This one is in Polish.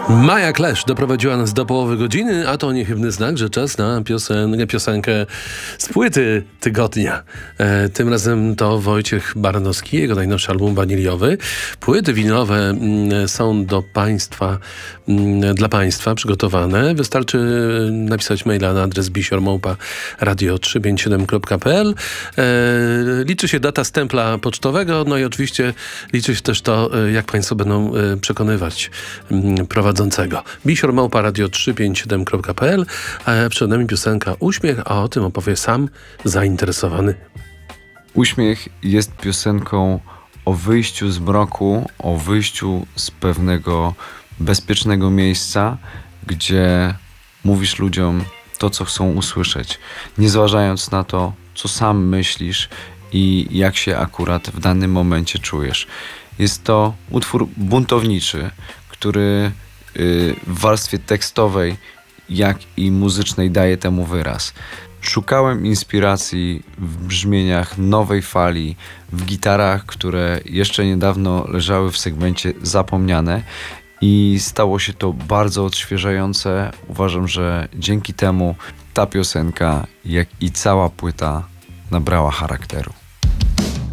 Maja Clash doprowadziła nas do połowy godziny, a to niechybny znak, że czas na piosenkę z płyty tygodnia. Tym razem to Wojciech Baranowski, jego najnowszy album waniliowy. Płyty winylowe są dla Państwa przygotowane. Wystarczy napisać maila na adres bisior@radio357.pl. Liczy się data stempla pocztowego, no i oczywiście liczy się też to, jak Państwo będą przekonywać prowadzącego. bisior@radio357.pl. Przed nami piosenka Uśmiech, a o tym opowie sam zainteresowany. Uśmiech jest piosenką o wyjściu z mroku, o wyjściu z pewnego bezpiecznego miejsca, gdzie mówisz ludziom to, co chcą usłyszeć, nie zważając na to, co sam myślisz i jak się akurat w danym momencie czujesz. Jest to utwór buntowniczy, który w warstwie tekstowej, jak i muzycznej daje temu wyraz. Szukałem inspiracji w brzmieniach nowej fali, w gitarach, które jeszcze niedawno leżały w segmencie zapomniane i stało się to bardzo odświeżające. Uważam, że dzięki temu ta piosenka, jak i cała płyta nabrała charakteru.